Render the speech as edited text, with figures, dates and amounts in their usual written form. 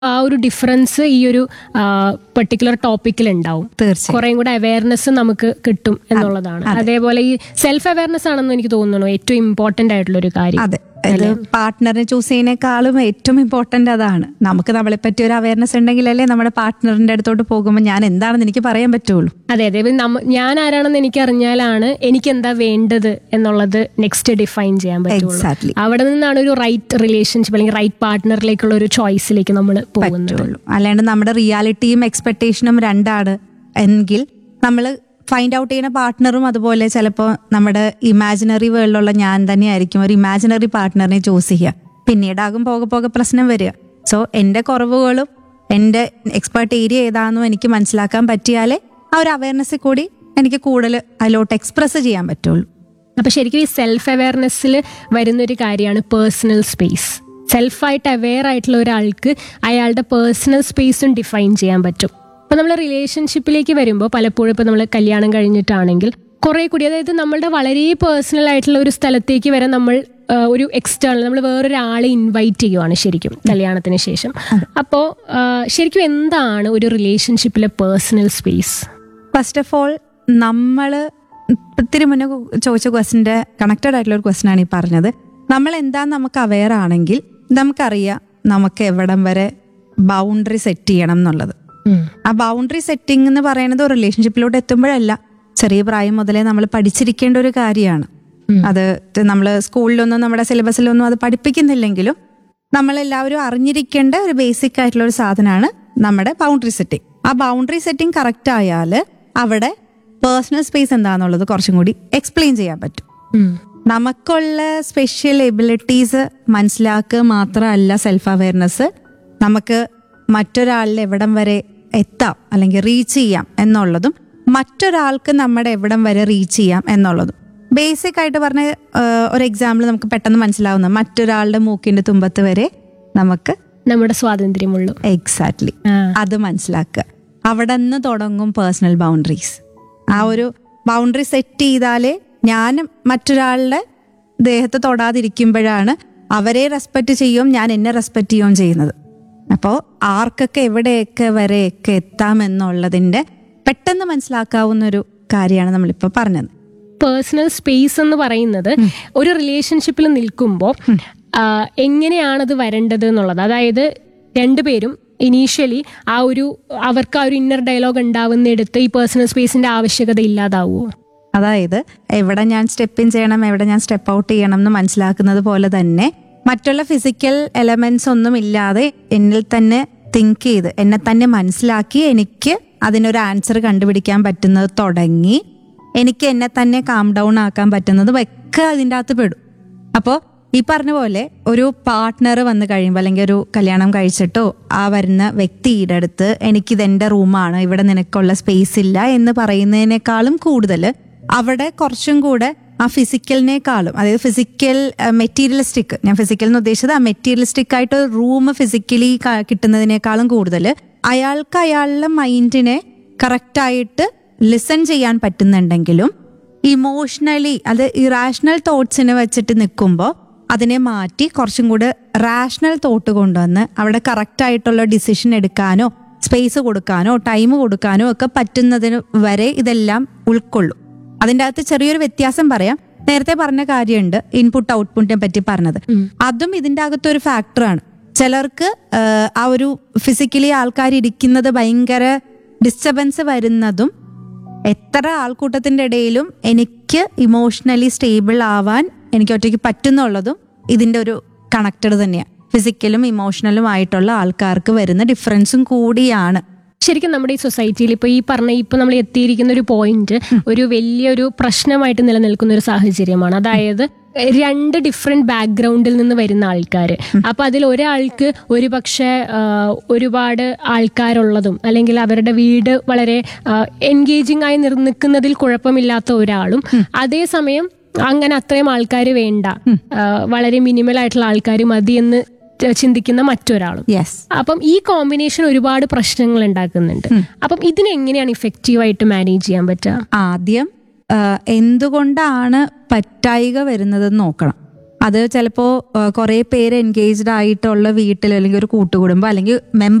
ആ ഒരു ഡിഫറൻസ് ഈ ഒരു പെർട്ടിക്കുലർ ടോപ്പിക്കിൽ ഉണ്ടാവും. തീർച്ചയായും കുറേയും കൂടെ അവയർനെസ് നമുക്ക് കിട്ടും എന്നുള്ളതാണ്. അതേപോലെ ഈ സെൽഫ് അവയർനെസ് ആണെന്ന് എനിക്ക് തോന്നുന്നു ഏറ്റവും ഇമ്പോർട്ടന്റ് ആയിട്ടുള്ള ഒരു കാര്യം. അതെ, ഇത് പാർട്ട്ണറിനെ ചൂസ് ചെയ്യുന്നേക്കാളും ഏറ്റവും ഇമ്പോർട്ടന്റ് അതാണ്. നമുക്ക് നമ്മളെ പറ്റി ഒരു അവയർനെസ് ഉണ്ടെങ്കിലല്ലേ നമ്മുടെ പാർട്ട്ണറിന്റെ അടുത്തോട്ട് പോകുമ്പോൾ ഞാൻ എന്താണെന്ന് എനിക്ക് പറയാൻ പറ്റുള്ളൂ. അതെ അതെ, ഞാൻ ആരാണെന്ന് എനിക്ക് അറിഞ്ഞാലാണ് എനിക്ക് എന്താ വേണ്ടത് എന്നുള്ളത് നെക്സ്റ്റ് ഡിഫൈൻ ചെയ്യാൻ പറ്റുള്ളൂ. Exactly. അവിടെ നിന്നാണ് ഒരു റൈറ്റ് റിലേഷൻഷിപ്പ് അല്ലെങ്കിൽ റൈറ്റ് പാർട്ട്ണറിലേക്കുള്ള ഒരു ചോയ്സിലേക്ക് നമ്മൾ പോകുന്നത്. പറ്റുള്ളൂ. അല്ലാണ്ട് നമ്മുടെ റിയാലിറ്റിയും എക്സ്പെക്ടേഷനും രണ്ടാണ് എങ്കിൽ നമ്മൾ ഫൈൻഡ് ഔട്ട് ചെയ്യുന്ന പാർട്ട്ണറും അതുപോലെ ചിലപ്പോൾ നമ്മുടെ ഇമാജിനറി വേൾഡിലുള്ള ഞാൻ തന്നെയായിരിക്കും ഒരു ഇമാജിനറി പാർട്ട്ണറിനെ ചൂസ് ചെയ്യുക. പിന്നീടാകും പോകെ പോകെ പ്രശ്നം വരിക. സോ എൻ്റെ കുറവുകളും എൻ്റെ എക്സ്പേർട്ട് ഏരിയ ഏതാണെന്നും എനിക്ക് മനസ്സിലാക്കാൻ പറ്റിയാലേ ആ ഒരു അവയർനെസ്സിൽ കൂടി എനിക്ക് കൂടുതൽ അതിലോട്ട് എക്സ്പ്രസ് ചെയ്യാൻ പറ്റുള്ളൂ. അപ്പൊ ശരിക്കും ഈ സെൽഫ് അവയർനെസ്സിൽ വരുന്നൊരു കാര്യമാണ് പേഴ്സണൽ സ്പേസ്. സെൽഫായിട്ട് അവെയർ ആയിട്ടുള്ള ഒരാൾക്ക് അയാളുടെ പേഴ്സണൽ സ്പേസും ഡിഫൈൻ ചെയ്യാൻ പറ്റും. ഇപ്പൊ നമ്മൾ റിലേഷൻഷിപ്പിലേക്ക് വരുമ്പോൾ പലപ്പോഴും ഇപ്പൊ നമ്മൾ കല്യാണം കഴിഞ്ഞിട്ടാണെങ്കിൽ കുറെ കൂടി, അതായത് നമ്മളുടെ വളരെ പേഴ്സണൽ ആയിട്ടുള്ള ഒരു സ്ഥലത്തേക്ക് വരെ നമ്മൾ ഒരു എക്സ്റ്റേണൽ നമ്മൾ വേറൊരാളെ ഇൻവൈറ്റ് ചെയ്യുവാണ് ശരിക്കും കല്യാണത്തിന് ശേഷം. അപ്പോൾ ശരിക്കും എന്താണ് ഒരു റിലേഷൻഷിപ്പിലെ personal space? First of all നമ്മൾ ഇത്തിരി മുന്നേ ചോദിച്ച ക്വസ്റ്റിന്റെ കണക്റ്റഡ് ആയിട്ടുള്ള ഒരു ക്വസ്റ്റൻ ആണ് ഈ പറഞ്ഞത്. നമ്മൾ എന്താന്ന് നമുക്ക് അവെയർ ആണെങ്കിൽ നമുക്കറിയാം നമുക്ക് എവിടം വരെ ബൗണ്ടറി സെറ്റ് ചെയ്യണം എന്നുള്ളത്. ആ ബൗണ്ടറി സെറ്റിംഗ് എന്ന് പറയുന്നത് ഒരു റിലേഷൻഷിപ്പിലോട്ട് എത്തുമ്പോഴല്ല, ചെറിയ പ്രായം മുതലേ നമ്മൾ പഠിച്ചിരിക്കേണ്ട ഒരു കാര്യമാണ്. അത് നമ്മൾ സ്കൂളിലൊന്നും നമ്മുടെ സിലബസിലൊന്നും അത് പഠിപ്പിക്കുന്നില്ലെങ്കിലും നമ്മളെല്ലാവരും അറിഞ്ഞിരിക്കേണ്ട ഒരു ബേസിക് ആയിട്ടുള്ള ഒരു സാധനമാണ് നമ്മുടെ ബൗണ്ടറി സെറ്റിംഗ്. ആ ബൗണ്ടറി സെറ്റിംഗ് കറക്റ്റ് ആയാൽ അവിടെ പേഴ്സണൽ സ്പേസ് എന്താണെന്നുള്ളത് കുറച്ചും കൂടി എക്സ്പ്ലെയിൻ ചെയ്യാൻ പറ്റും. നമുക്കുള്ള സ്പെഷ്യൽ എബിലിറ്റീസ് മനസ്സിലാക്കുക മാത്രമല്ല സെൽഫ് അവയർനെസ്, നമുക്ക് മറ്റൊരാളിൽ എവിടം വരെ എത്താം അല്ലെങ്കിൽ റീച്ച് ചെയ്യാം എന്നുള്ളതും മറ്റൊരാൾക്ക് നമ്മുടെ എവിടം വരെ റീച്ച് ചെയ്യാം എന്നുള്ളതും. ബേസിക് ആയിട്ട് പറഞ്ഞ ഒരു എക്സാമ്പിൾ നമുക്ക് പെട്ടെന്ന് മനസ്സിലാവുന്ന മറ്റൊരാളുടെ മൂക്കിന്റെ തുമ്പത്ത് വരെ നമുക്ക് നമ്മുടെ സ്വാതന്ത്ര്യമുള്ളൂ. എക്സാക്ട്ലി, അത് മനസ്സിലാക്കുക. അവിടെ നിന്ന് തുടങ്ങും പേഴ്സണൽ ബൗണ്ടറീസ്. ആ ഒരു ബൗണ്ടറി സെറ്റ് ചെയ്താലേ ഞാൻ മറ്റൊരാളുടെ ദേഹത്ത് തൊടാതിരിക്കുമ്പോഴാണ് അവരെ റെസ്പെക്ട് ചെയ്യും, ഞാൻ എന്നെ റെസ്പെക്ട് ചെയ്യുകയും ചെയ്യുന്നത്. അപ്പോൾ ആർക്കൊക്കെ എവിടെയൊക്കെ വരെയൊക്കെ എത്താമെന്നുള്ളതിൻ്റെ പെട്ടെന്ന് മനസ്സിലാക്കാവുന്ന ഒരു കാര്യമാണ് നമ്മളിപ്പോൾ പറഞ്ഞത്. പേഴ്സണൽ സ്പേസ് എന്ന് പറയുന്നത് ഒരു റിലേഷൻഷിപ്പിൽ നിൽക്കുമ്പോൾ എങ്ങനെയാണത് വരേണ്ടത് എന്നുള്ളത്. അതായത് രണ്ടുപേരും ഇനീഷ്യലി അവർക്ക് ആ ഒരു ഇന്നർ ഡയലോഗ് ഉണ്ടാവുന്നിടത്ത് ഈ പേഴ്സണൽ സ്പേസിന്റെ ആവശ്യകത ഇല്ലാതാവുമോ? അതായത് എവിടെ ഞാൻ സ്റ്റെപ്പ് ഇൻ ചെയ്യണം, എവിടെ ഞാൻ സ്റ്റെപ്പ് ഔട്ട് ചെയ്യണം എന്ന് മനസ്സിലാക്കുന്നത് പോലെ തന്നെ മറ്റുള്ള ഫിസിക്കൽ എലമെന്റ്സ് ഒന്നും ഇല്ലാതെ എന്നിൽ തന്നെ തിങ്ക് ചെയ്ത് എന്നെ തന്നെ മനസ്സിലാക്കി എനിക്ക് അതിനൊരു ആൻസർ കണ്ടുപിടിക്കാൻ പറ്റുന്നത് തുടങ്ങി എനിക്ക് എന്നെ തന്നെ കാം ഡൗൺ ആക്കാൻ പറ്റുന്നതും ഒക്കെ അതിൻ്റെ അകത്ത് പെടും. അപ്പോൾ ഈ പറഞ്ഞ പോലെ ഒരു പാർട്ട്ണർ വന്നു കഴിയുമ്പോൾ അല്ലെങ്കിൽ ഒരു കല്യാണം കഴിച്ചിട്ടോ ആ വരുന്ന വ്യക്തിയുടെ അടുത്ത് എനിക്കിതെൻ്റെ റൂമാണ്, ഇവിടെ നിനക്കുള്ള സ്പേസ് ഇല്ല എന്ന് പറയുന്നതിനേക്കാളും കൂടുതൽ അവിടെ കുറച്ചും കൂടെ ആ ഫിസിക്കലിനേക്കാളും, അതായത് ഫിസിക്കൽ മെറ്റീരിയലിസ്റ്റിക്, ഞാൻ ഫിസിക്കൽ എന്ന് ഉദ്ദേശിച്ചത് ആ മെറ്റീരിയലിസ്റ്റിക് ആയിട്ട് റൂം ഫിസിക്കലി കിട്ടുന്നതിനേക്കാളും കൂടുതൽ അയാൾക്ക് അയാളുടെ മൈൻഡിനെ കറക്റ്റായിട്ട് ലിസൺ ചെയ്യാൻ പറ്റുന്നുണ്ടെങ്കിലും ഇമോഷണലി അത് ഇറാഷണൽ തോട്ട്സിനെ വെച്ചിട്ട് നിൽക്കുമ്പോൾ അതിനെ മാറ്റി കുറച്ചും കൂടെ റാഷണൽ തോട്ട് കൊണ്ടുവന്ന് അവിടെ കറക്റ്റായിട്ടുള്ള ഡിസിഷൻ എടുക്കാനോ സ്പേസ് കൊടുക്കാനോ ടൈം കൊടുക്കാനോ ഒക്കെ പറ്റുന്നതിന് വരെ ഇതെല്ലാം ഉൾക്കൊള്ളും. അതിൻ്റെ അകത്ത് ചെറിയൊരു വ്യത്യാസം പറയാം. നേരത്തെ പറഞ്ഞ കാര്യമുണ്ട് ഇൻപുട്ട് ഔട്ട്പുട്ടിനെ പറ്റി പറഞ്ഞത്, അതും ഇതിൻ്റെ അകത്തൊരു ഫാക്ടറാണ്. ചിലർക്ക് ആ ഒരു ഫിസിക്കലി ആൾക്കാർ ഇരിക്കുന്നത് ഭയങ്കര ഡിസ്റ്റർബൻസ് വരുന്നതും എത്ര ആൾക്കൂട്ടത്തിൻ്റെ ഇടയിലും എനിക്ക് ഇമോഷണലി സ്റ്റേബിൾ ആവാൻ എനിക്ക് ഒറ്റയ്ക്ക് പറ്റുന്നുള്ളതും ഇതിൻ്റെ ഒരു കണക്റ്റഡ് തന്നെയാണ്. ഫിസിക്കലും ഇമോഷണലും ആയിട്ടുള്ള ആൾക്കാർക്ക് വരുന്ന ഡിഫറൻസും കൂടിയാണ്. ശരിക്കും നമ്മുടെ ഈ സൊസൈറ്റിയിൽ ഇപ്പൊ നമ്മൾ എത്തിയിരിക്കുന്ന ഒരു പോയിന്റ് ഒരു വലിയൊരു പ്രശ്നമായിട്ട് നിലനിൽക്കുന്ന ഒരു സാഹചര്യമാണ്. അതായത് രണ്ട് ഡിഫറെന്റ് ബാക്ക്ഗ്രൗണ്ടിൽ നിന്ന് വരുന്ന ആൾക്കാർ. അപ്പൊ അതിൽ ഒരാൾക്ക് ഒരു പക്ഷേ ഒരുപാട് ആൾക്കാരുള്ളതും അല്ലെങ്കിൽ അവരുടെ വീട് വളരെ എൻഗേജിങ് ആയി നിൽക്കുന്നതിൽ കുഴപ്പമില്ലാത്ത ഒരാളും, അതേസമയം അങ്ങനെ അത്രയും ആൾക്കാർ വേണ്ട, വളരെ മിനിമൽ ആയിട്ടുള്ള ആൾക്കാർ മതി എന്ന് ചിന്തിക്കുന്ന മറ്റൊരാളും. അപ്പം ഈ കോമ്പിനേഷൻ ഒരുപാട് പ്രശ്നങ്ങൾ ഉണ്ടാക്കുന്നുണ്ട്. അപ്പം ഇതിനെങ്ങനെയാണ് ഇഫക്റ്റീവായിട്ട് മാനേജ് ചെയ്യാൻ പറ്റുക? ആദ്യം എന്തുകൊണ്ടാണ് പറ്റായിക വരുന്നതെന്ന് നോക്കണം. അത് ചിലപ്പോൾ കുറേ പേര് എൻഗേജ്ഡ് ആയിട്ടുള്ള വീട്ടിൽ അല്ലെങ്കിൽ ഒരു കൂട്ടുകുടുംബം അല്ലെങ്കിൽ